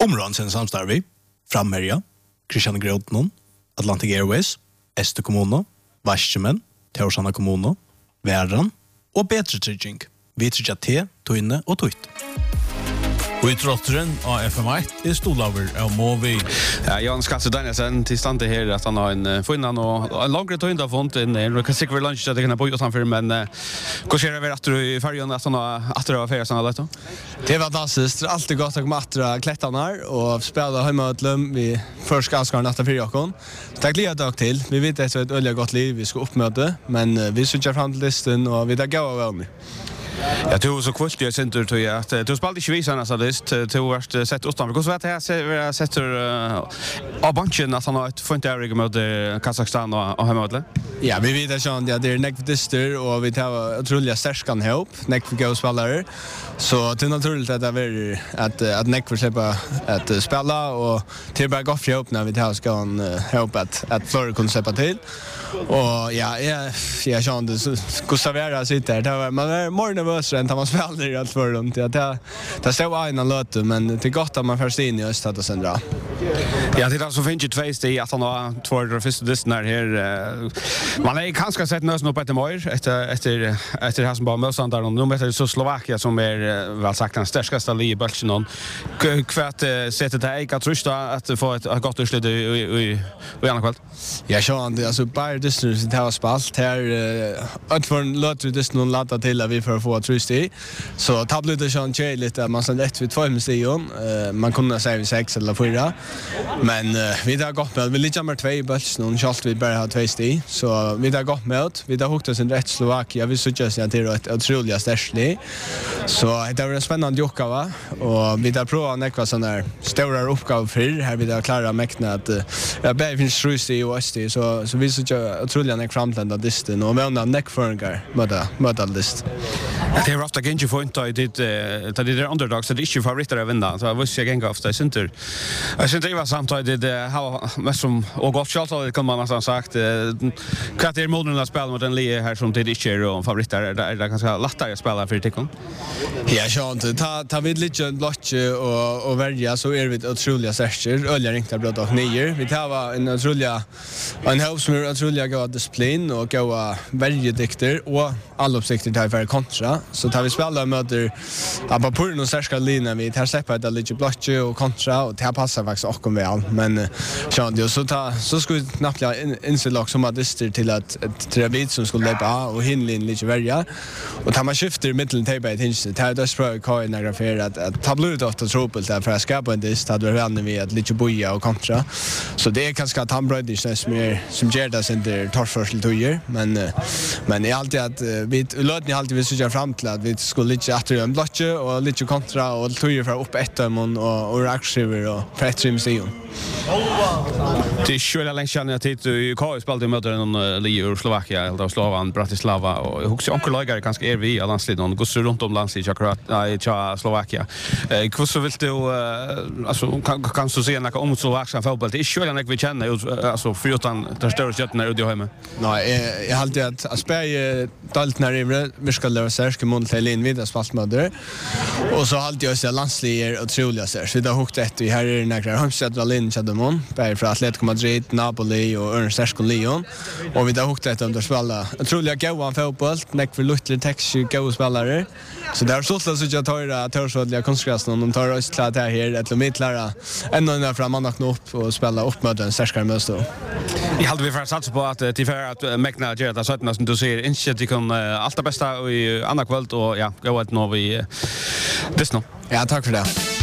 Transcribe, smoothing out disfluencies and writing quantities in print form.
Områden sin samstarvi, Framherja, Christian Grotnon, Atlantic Airways, Este kommune, Varsjemen, Torsana kommune, Væran og Betre Trygging. Vi trygger te, tøyne og tøyt. Og I trotteren av FM1 stolaver av Movi. Ja, Jan Skatse Danielsen til stande her at han har en funnet og en langere tøynd av fond. Det kan sikkert være lunsj at jeg kan bo utenfor, men hva skjer det ved at du I fergen at han har atter av ferie sånn av dette? Det var fantastiskt. Det är alltid gott att komma att klättra här och spela hemma mot Lum. Vi först ska natta för Jakob. Tack livet dag till. Vi vet att det är ett öliga gott liv vi ska uppmöta, men vi söker fram till listan och vi där går över. Ja, du så kvult jag center till att du spelade inte visarna så list till vart sett utan. Hur så vet jag sätter av bunchen att han har ett fint area mot Kazakstan och hemma mot. Ja, vi vet att det är nekvdister och vi tar otroliga stärkan ihop, nekvgåspelare. Så det är naturligt att det är att nekv släppa att spela och till bara gå ihop när vi tar ska ihop att fler kan släppa till. Och ja, jag kände Gustavera sitter där. Man är mer nervös än när man spelar i allt för dem. Det står en låt, men det är gott att man först in i öst att sen dra. Ja, det så finns ju två steg att han har två första listorna här. Man är kanske sett nösen upp efter här som bara motståndare och nu möter så Slovakia som är väl sagt den starkaste ligan i Balkan. Kvart sätter det jag tror att få ett gott utslag i andra kväll. Ja, så alltså bara distance det har spalt här att för låter det någon ladda till att vi för att få trust i. Så tablet det kan ju lite man sen rätt vid 2 museum. Man kunde säga vi 6 eller 4. Men vi har gått med vi ligger med 2 bulls någon schalt vi bara har 2 sti. Så vi har gått med vi har hukt oss en rätt Slovakia. Vi söker sig till ett otroligt stärkligt. Så det var en spännande uppgåva och vi har provat några såna där stora uppgifter för här vi har klara mäkna att jag bara finns trust i och sti så vi söker otroligt en framtida distan och vända neckförgar möta list. Det är ofta ganska fint att det är underdogs det är inte favoriter att vinna så jag visste jag gänga ofta center. Jag syns det var samtidigt det har mest som och gott shot kan man nästan sagt kvart är modern att spela mot en lie här som det inte är och favoriter är det ganska lättare att spela för Tikon. Ja, så inte ta vid lite block och välja så är vi otroliga särskilt öliga räknar blott och 9. Vi tar en otroliga en help som är otroliga gå disciplin och gå välja dikter och alla uppsikter där för kontra så tar vi spela möter på pur och särskilt linjen vi tar släppa det lite block och kontra och det passar faktiskt också väl men så skulle vi knappt inslag som att distar till att trevligt som skulle lägga och hinlin lite välja och tar man skifter mitten table i tinst det är spröd koreografer att tablut ofta trubbel där för att skapa en dist hade vi redan vi att lite boja och kontra så det är kanske att han bröd som ger det sen där torförsel tojer men är alltid att vi låt ni alltid vi söker fram till att vi skulle lite att en block och lite kontra och tojer för upp ett och reaktioner och pretrim sion. Det är själva länken jag tittar i KS spelade möter någon lie ur Slovakia eller Slovan Bratislava och jag husar onkel lagar kanske är vi i landslaget och går runt om landslaget akkurat i Slovakia. Hur så vill du alltså kan du se något om Slovakian fotboll? Det är själva när vi känner alltså förutom där står jättarna ute hemma. Nej, jag alltid att spela dalt när vi ska lära sig ska mot Lin vid spaltmöder. Och så alltid jag ser landslaget otroliga så vi har hukt ett vi här är några Halmstad Lin Chademon där för Atletico Madrid, Napoli och Ernst Lyon och vi har hukt ett under spela. Otroliga goda fotboll, näck för luttle text goda spelare. Så där så jag tar det törsodliga konstgräsen de tar oss klart här eller mittlara ända fram annat upp och spela upp mot en starkare motstånd. Jag hade vi för satsa på att till för att mäkna göra det så att som du ser inte det kan allt det bästa i andra kväll och ja gå ett nå vi det snå. Ja, tack för det.